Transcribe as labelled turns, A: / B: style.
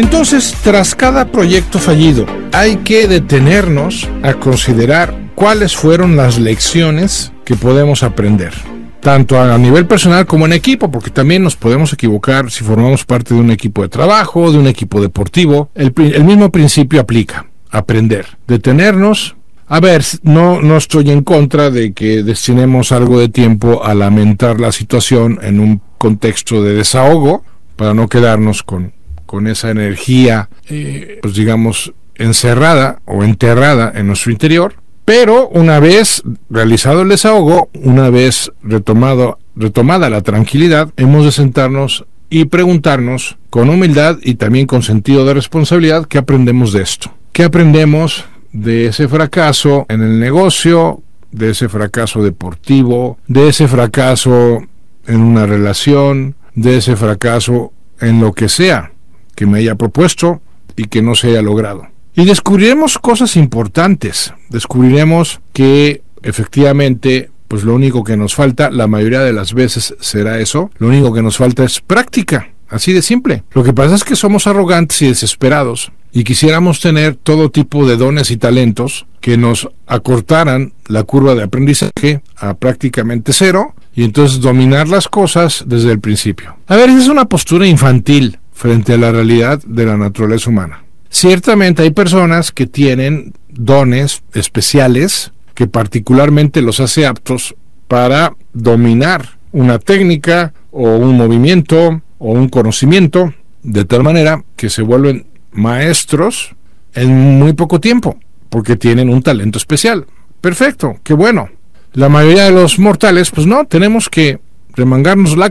A: Entonces, tras cada proyecto fallido, hay que detenernos a considerar cuáles fueron las lecciones que podemos aprender, tanto a nivel personal como en equipo, porque también nos podemos equivocar si formamos parte de un equipo de trabajo, de un equipo deportivo. El mismo principio aplica: aprender, detenernos. A ver, no estoy en contra de que destinemos algo de tiempo a lamentar la situación en un contexto de desahogo, para no quedarnos con esa energía, pues digamos, encerrada o enterrada en nuestro interior. Pero una vez realizado el desahogo, una vez retomada la tranquilidad, hemos de sentarnos y preguntarnos con humildad y también con sentido de responsabilidad: ¿qué aprendemos de esto? ¿Qué aprendemos de ese fracaso en el negocio, de ese fracaso deportivo, de ese fracaso en una relación, de ese fracaso en lo que sea que me haya propuesto y que no se haya logrado? Y descubriremos cosas importantes. Descubriremos que efectivamente, pues lo único que nos falta, la mayoría de las veces será eso, lo único que nos falta es práctica, así de simple. Lo que pasa es que somos arrogantes y desesperados y quisiéramos tener todo tipo de dones y talentos que nos acortaran la curva de aprendizaje a prácticamente cero, y entonces dominar las cosas desde el principio. A ver, esa es una postura infantil frente a la realidad de la naturaleza humana. Ciertamente hay personas que tienen dones especiales que particularmente los hace aptos para dominar una técnica o un movimiento o un conocimiento, de tal manera que se vuelven maestros en muy poco tiempo, porque tienen un talento especial. Perfecto, qué bueno. La mayoría de los mortales, pues no, tenemos que remangarnos la